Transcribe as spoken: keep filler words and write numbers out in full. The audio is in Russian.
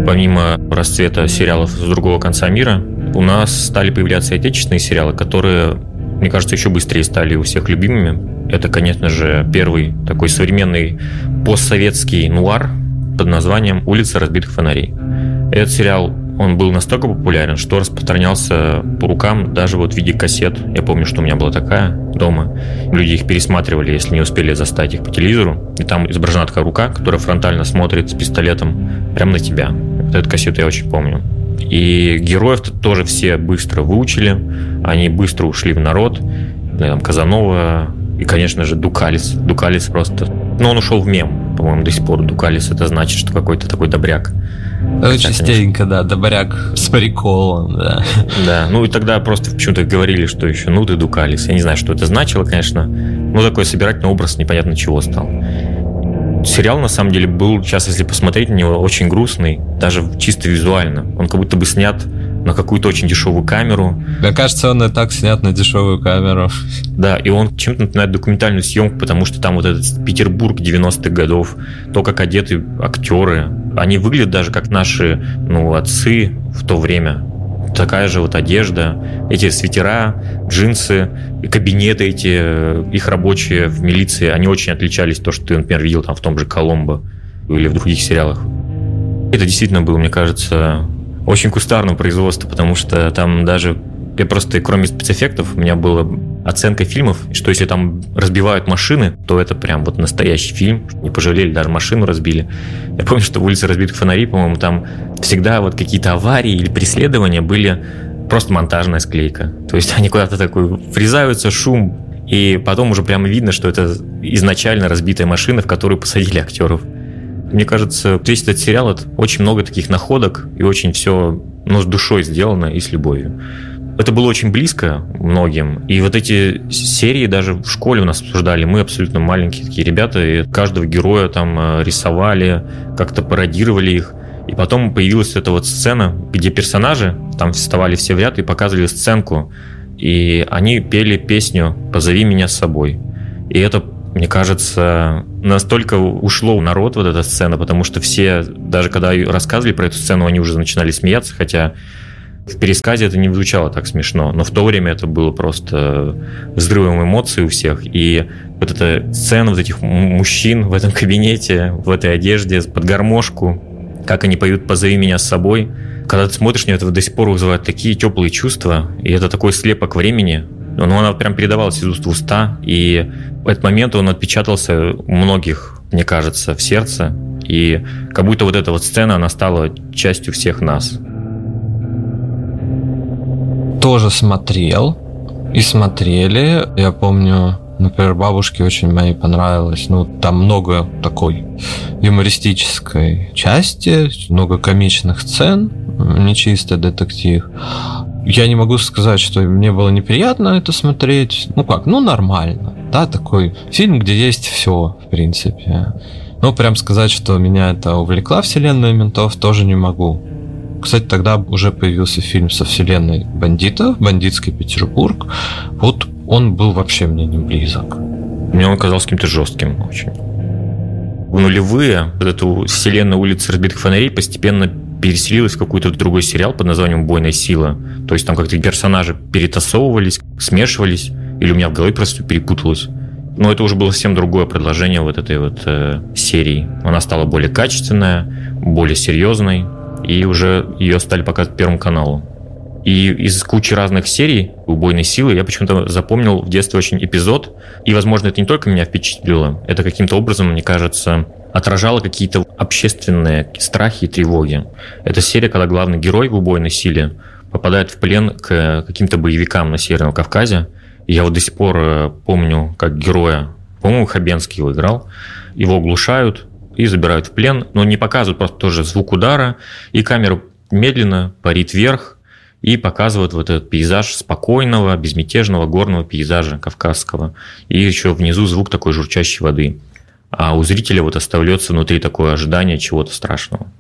помимо расцвета сериалов с другого конца мира, у нас стали появляться отечественные сериалы, которые, мне кажется, еще быстрее стали у всех любимыми. Это, конечно же, первый такой современный постсоветский нуар под названием «Улица разбитых фонарей». Этот сериал, он был настолько популярен, что распространялся по рукам даже вот в виде кассет. Я помню, что у меня была такая дома. Люди их пересматривали, если не успели застать их по телевизору. И там изображена такая рука, которая фронтально смотрит с пистолетом прямо на тебя. Вот эту кассету я очень помню. И героев тоже все быстро выучили. Они быстро ушли в народ. Там Казанова и, конечно же, Дукалис. Дукалис просто... Но он ушел в мем, по-моему, до сих пор. Дукалис — это значит, что какой-то такой добряк. Ну, частенько, да, добряк с приколом, да. Да, ну и тогда просто почему-то говорили, что еще ну ты Дукалис. Я не знаю, что это значило, конечно. Ну, такой собирательный образ непонятно чего стал. Сериал, на самом деле, был, сейчас, если посмотреть на него, очень грустный, даже чисто визуально. Он как будто бы снят на какую-то очень дешевую камеру. Мне кажется, он и так снят на дешевую камеру. Да, и он чем-то напоминает документальную съемку, потому что там вот этот Петербург девяностых годов, то, как одеты актеры, они выглядят даже как наши, ну, отцы в то время. Такая же вот одежда, эти свитера, джинсы, кабинеты эти, их рабочие в милиции, они очень отличались от того, что ты, например, видел там в том же «Коломбо» или в других сериалах. Это действительно было, мне кажется, очень кустарное производство, потому что там даже, я просто, кроме спецэффектов, у меня была оценка фильмов, что если там разбивают машины, то это прям вот настоящий фильм, не пожалели, даже машину разбили. Я помню, что в «Улице разбитых фонарей», по-моему, там всегда вот какие-то аварии или преследования были просто монтажная склейка. То есть они куда-то такой врезаются, шум, и потом уже прямо видно, что это изначально разбитая машина, в которую посадили актеров. Мне кажется, весь этот сериал — это очень много таких находок, и очень все, ну, с душой сделано и с любовью. Это было очень близко многим. И вот эти серии даже в школе у нас обсуждали. Мы абсолютно маленькие такие ребята, и каждого героя там рисовали, как-то пародировали их. И потом появилась эта вот сцена, где персонажи там вставали все в ряд и показывали сценку. И они пели песню «Позови меня с собой». И это, мне кажется, настолько ушло в народ вот эта сцена, потому что все, даже когда рассказывали про эту сцену, они уже начинали смеяться, хотя в пересказе это не звучало так смешно, но в то время это было просто взрывом эмоций у всех. И вот эта сцена вот этих мужчин в этом кабинете, в этой одежде, под гармошку, как они поют «Позови меня с собой», когда ты смотришь на это, до сих пор вызывает такие теплые чувства, и это такой слепок времени. Но она прям передавалась из уст в уста, и в этот момент он отпечатался у многих, мне кажется, в сердце, и как будто вот эта вот сцена, она стала частью всех нас. Тоже смотрел и смотрели. Я помню, например, бабушке очень моей понравилось. Ну, там много такой юмористической части, много комичных сцен, не чисто детектив. Я не могу сказать, что мне было неприятно это смотреть. Ну как, ну нормально. Да, такой фильм, где есть все, в принципе. Ну, прям сказать, что меня это увлекла вселенная ментов, тоже не могу. Кстати, тогда уже появился фильм со вселенной бандитов, «Бандитский Петербург». Вот он был вообще мне не близок. Мне он казался каким-то жестким очень. В нулевые вот эту вселенную «Улицы разбитых фонарей» постепенно переселилась в какой-то другой сериал под названием «Убойная сила». То есть там как-то персонажи перетасовывались, смешивались, или у меня в голове просто перепуталось. Но это уже было совсем другое продолжение вот этой вот э, серии. Она стала более качественная, более серьезной, и уже ее стали показывать по Первому каналу. И из кучи разных серий «Убойной силы» я почему-то запомнил в детстве очень эпизод, и, возможно, это не только меня впечатлило, это каким-то образом, мне кажется, отражало какие-то общественные страхи и тревоги. Это серия, когда главный герой в «Убойной силе» попадает в плен к каким-то боевикам на Северном Кавказе. И я вот до сих пор помню, как героя, по-моему, Хабенский его играл, его оглушают и забирают в плен, но не показывают просто тоже звук удара, и камера медленно парит вверх и показывает вот этот пейзаж спокойного, безмятежного горного пейзажа кавказского. И еще внизу звук такой журчащей воды. А у зрителя вот оставляется внутри такое ожидание чего-то страшного.